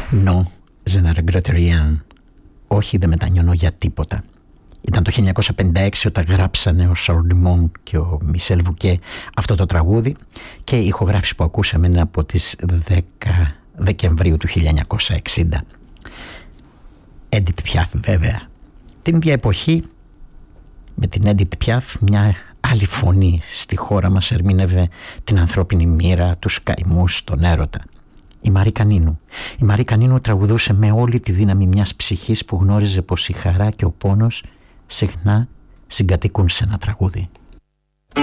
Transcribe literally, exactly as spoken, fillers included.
No, je ne regrette rien. Όχι, δεν μετανιώνω για τίποτα. Ήταν το χίλια εννιακόσια πενήντα έξι όταν γράψανε ο Σαρλ Ντουμόν και ο Μισελ Βουκέ αυτό το τραγούδι, και η ηχογράφηση που ακούσαμε είναι από τις δέκα Δεκεμβρίου του χίλια εννιακόσια εξήντα. Edith Piaf, βέβαια. Την ίδια εποχή, με την Edith Piaf, μια άλλη φωνή στη χώρα μας ερμήνευε την ανθρώπινη μοίρα, τους καημούς, τον έρωτα. Η Μαρή Κανίνου. Η Μαρή Κανίνου τραγουδούσε με όλη τη δύναμη μιας ψυχής που γνώριζε πως η χαρά και ο πόνος συχνά συγκατοικούν σε ένα τραγούδι.